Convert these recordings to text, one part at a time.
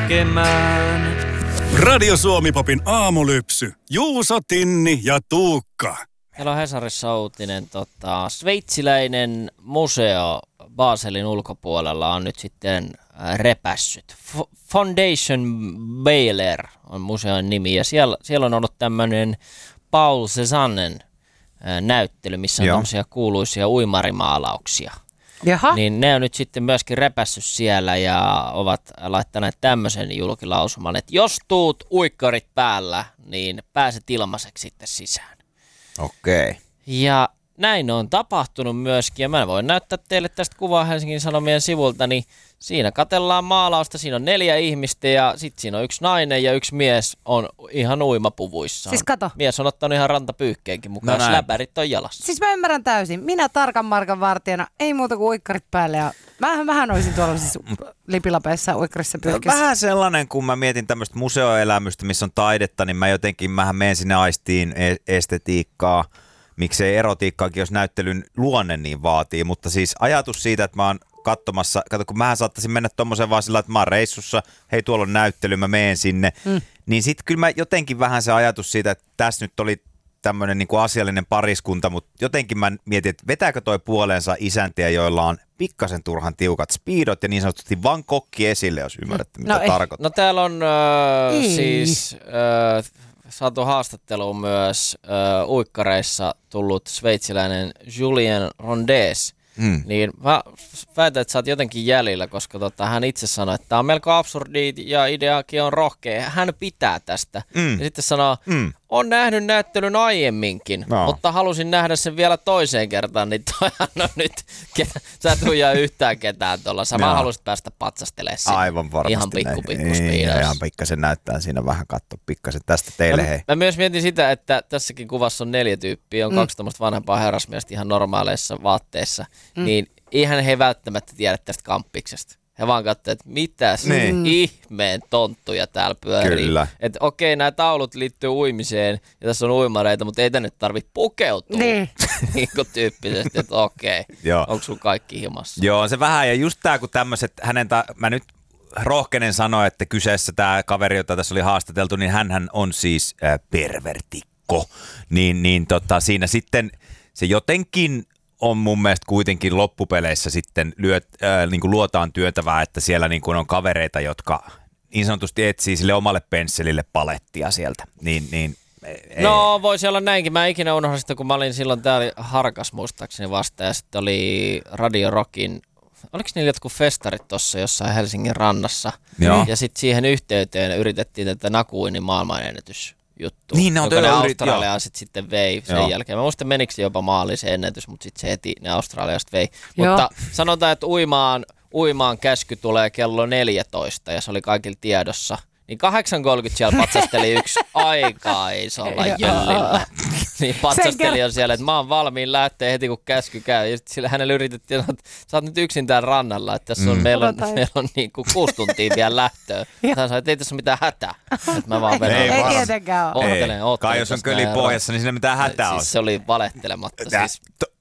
tekemään. Radio Suomi-popin aamulypsy. Juuso, Tinni ja Tuukka. Meillä on Hesarissa uutinen. Sveitsiläinen museo Baselin ulkopuolella on nyt sitten repässyt. Foundation Baylor on museon nimi ja siellä on ollut tämmöinen Paul Cézannen näyttely, missä on tämmöisiä kuuluisia uimarimaalauksia. Jaha. Niin ne on nyt sitten myöskin repässyt siellä ja ovat laittaneet tämmöisen julkilausuman, että jos tuut uikkarit päällä, niin pääset ilmaiseksi sitten sisään. Okei. Ja näin on tapahtunut myöskin, ja mä voin näyttää teille tästä kuvaa Helsingin Sanomien sivulta, niin siinä katsellaan maalausta, siinä on 4 ihmistä ja sitten siinä on 1 nainen ja 1 mies on ihan uimapuvuissaan. Siis kato. Mies on ottanut ihan rantapyykkeenkin mukaan, no läpärit on jalassa. Siis mä ymmärrän täysin. Minä tarkan markan vartijana, ei muuta kuin uikkarit päälle ja vähän olisin tuolla siis lipilapeissa uikkarissa pyyhkissä. Vähän sellainen, kun mä mietin tämmöistä museoelämystä, missä on taidetta, niin mä jotenkin menen sinne aistiin estetiikkaa. Miksei erotiikkaakin, jos näyttelyn luonne niin vaatii, mutta siis ajatus siitä, että mä oon katsomassa, kato kun mähän saattaisin mennä tommoseen vaan sillä, että mä oon reissussa, hei tuolla on näyttely, mä menen sinne, niin sit kyllä mä jotenkin vähän se ajatus siitä, että tässä nyt oli tämmöinen niin kuin asiallinen pariskunta, mutta jotenkin mä mietin, että vetääkö toi puoleensa isäntiä, joilla on pikkasen turhan tiukat speedot ja niin sanotusti vaan kokki esille, jos ymmärrätte mitä tarkoittaa. No täällä on saatu haastatteluun myös uikkareissa tullut sveitsiläinen Julien Rondes. Niin mä väitän, että sä oot jotenkin jäljellä, koska hän itse sanoi, että tämä on melko absurdi ja ideakin on rohkea. Hän pitää tästä. Ja sitten sanoo, on nähnyt näyttelyn aiemminkin, mutta halusin nähdä sen vielä toiseen kertaan, niin toihan on nyt, sä et huijaa yhtään ketään tuolla. Sä vaan halusit päästä patsastelemaan sinne. Aivan varmasti ihan pikku speedoissa. Ihan pikkasen näyttää siinä vähän katto pikkasen tästä teille hei. Mä myös mietin sitä, että tässäkin kuvassa on 4 tyyppiä, on 2 tämmöistä vanhempaa herrasmiestä ihan normaaleissa vaatteissa, niin eihän he välttämättä tiedä tästä kamppiksesta. He vaan katsovat, että mitäs ihmeen tonttuja täällä pyörii. Että okei, nämä taulut liittyy uimiseen ja tässä on uimareita, mutta ei tänne tarvitse pukeutua. Niin kuin tyyppisesti, että okei, onko sulla kaikki himassa? Joo, se vähän ja just tää kun tämmöiset, mä nyt rohkenen sanoa, että kyseessä tämä kaveri, jota tässä oli haastateltu, niin hänhän on siis pervertikko. Siinä sitten se jotenkin on mun mielestä kuitenkin loppupeleissä sitten niin kuin luotaan työtävää, että siellä niin kuin on kavereita, jotka niin sanotusti etsii sille omalle pensselille palettia sieltä. No voisi olla näinkin. Mä ikinä unohdin sitä, kun mä olin silloin täällä Harkas muistaakseni vasta ja sitten oli Radio Rockin, oliko niillä jotkut festarit tuossa jossain Helsingin rannassa? Joo. Ja sitten siihen yhteyteen yritettiin tätä nakuinin maailmanennätys. Juttu, niin, joka ne australialaiset sitten vei sen jälkeen. Mä muistan, menikö jopa maaliin se ennätys, mutta sitten se heti ne australialaiset vei. Mutta sanotaan, että uimaan käsky tulee kello 14 ja se oli kaikilla tiedossa. Niin 8.30 siellä patsasteli yksi aika isolla jöllillä. Niin patsasteli on siellä, että mä oon valmiin lähteä heti kun käsky käy. Ja sitten hänelle yritettiin, että sä oot nyt yksin täällä rannalla, että tässä on, meillä on niin kuin 6 tuntia vielä lähtöä. Hän sanoi, että ei tässä ole mitään hätää. Että mä vaan vedän. Ei tietenkään ole. Kai jos on köli pohjassa, niin siinä mitään hätää on. Siis se oli valettelematta. Siis.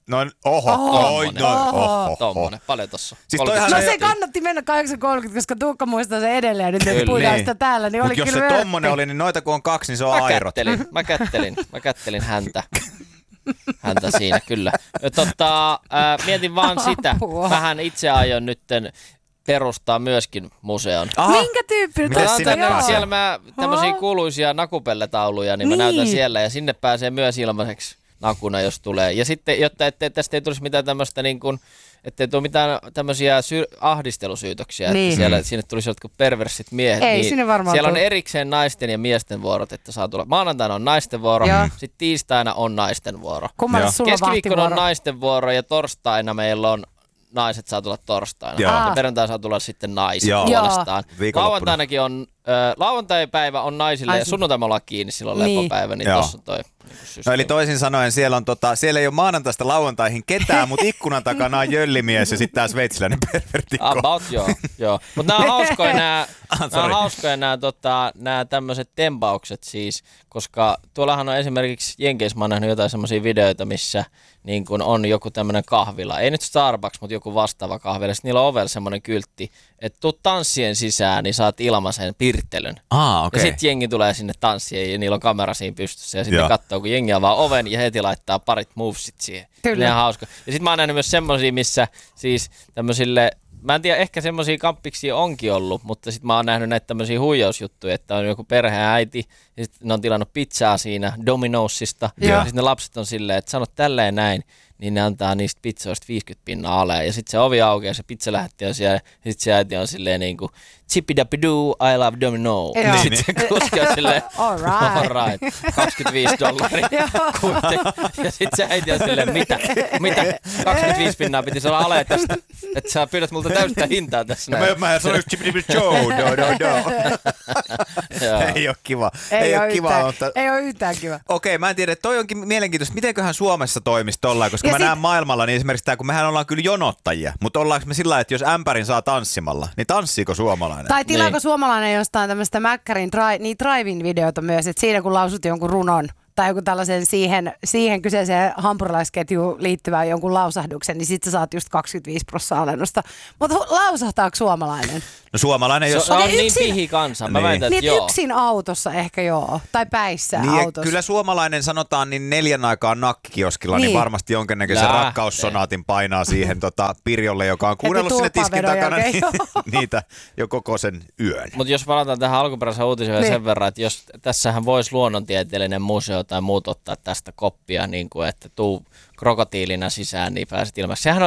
Tommonen, paljon tossa. Siis se kannatti mennä 8.30, koska Tuukka muistaa sen edelleen, nyt nyt puhutaan sitä täällä, niin oli kyllä jos se tommonen oli, niin noita kun on 2, niin se on airot. Mä kättelin häntä siinä, kyllä. Mietin vaan sitä, vähän itse aion nytten perustaa myöskin museon. Minkä tyyppinen? Siellä mä tämmöisiä kuuluisia nakupelletauluja, niin mä näytän siellä ja sinne pääsee myös ilmaiseksi nakuna, jos tulee. Ja sitten, jotta tästä ei tulisi mitään tämmöistä niin kuin, ettei tule mitään tämmöisiä ahdistelusyytöksiä, että sinne tulisi jotkut perversit miehet. Ei, niin sinne varmaan siellä on erikseen naisten ja miesten vuorot, että saa tulla. Maanantaina on naisten vuoro, sitten tiistaina on naisten vuoro. Keskiviikkona on naisten vuoro ja torstaina meillä on naiset saa tulla torstaina. Ja perjantaina saa tulla sitten naiset puolestaan. Lauantainakin on, lauantai-päivä on naisille ja sunnuntai me ollaan kiinni silloin lepopäivä, niin tossa on toi. No eli toisin sanoen siellä on siellä ei ole maanantaista lauantaihin ketään, mutta ikkunan takana on jöllimies ja sitten tää sveitsiläinen pervertikko. About joo. Mutta nämä on hauskoja nämä tämmöiset tempaukset siis, koska tuollahan on esimerkiksi Jenkeissä mä oon nähnyt jotain semmoisia videoita, missä niin kun on joku tämmöinen kahvila. Ei nyt Starbucks, mutta joku vastaava kahvila. Sitten niillä on ovella semmoinen kyltti, että tuu tanssien sisään, niin saat ilmaisen pirttelyn. Okay. Ja sitten jengi tulee sinne tanssien ja niillä on kamera siinä pystyssä ja sitten katsoo, kun jengi avaa oven ja heti laittaa parit movesit siihen. Kyllä. Ne on hauska. Ja sitten mä oon nähnyt myös semmosia, missä siis tämmöisille, mä en tiedä, ehkä semmosia kamppiksia onkin ollut, mutta sitten mä oon nähnyt näitä tämmöisiä huijausjuttuja, että on joku perheäiti ja sitten ne on tilannut pizzaa siinä Domino'sista ja sitten ne lapset on silleen, että sanot tälleen näin, niin ne antaa niistä pizzoista 50 € aleen. Ja sitten se ovi aukeaa ja se pizzalähetti on siellä. Ja sitten se äiti on silleen niin kuin Chippidapidoo, I love Domino. Ja sitten se kuski on silleen all right. $25. Ja sitten se äiti on silleen, mitä? 25 € pitäisi olla ale tästä. Että sä pyydät multa täystä hintaa tässä näin. Mä sanoin Chippidapidoo, Ei ole kiva. Ei ole yhtään kiva. Okei, mä en tiedä, toi onkin mielenkiintoista. Mitenköhän Suomessa toimisi tollain, koska mä näen maailmalla, niin esimerkiksi tää, kun mehän ollaan kyllä jonottajia, mutta ollaanko me sillä lailla, että jos ämpärin saa tanssimalla, niin tanssiiko suomalainen? Tai tilaako suomalainen jostain tämmöistä Mäkkärin drive-in videota myös, että siinä kun lausut jonkun runon tai joku tällaisen siihen kyseiseen hampurilaisketjuun liittyvään jonkun lausahduksen, niin sit sä saat just 25% alennusta. Mutta lausahtaako suomalainen? No suomalainen, jos... Se on niin pihi kansa, mä väitän, että joo. Yksin autossa ehkä joo, tai päissä niin, autossa. Kyllä suomalainen sanotaan niin 4 aikaan nakkikioskilla, niin varmasti jonkinnäköisen rakkaussonaatin painaa siihen Pirjolle, joka on kuunnellut sinne tiskin takana niitä jo koko sen yön. Mutta jos palataan tähän alkuperäiseen uutiseen sen verran, että jos tässähän voisi luonnontieteellinen museo tai muut ottaa tästä koppia, niin kuin, että tuu krokotiilina sisään, niin pääset ilmassa. Sehän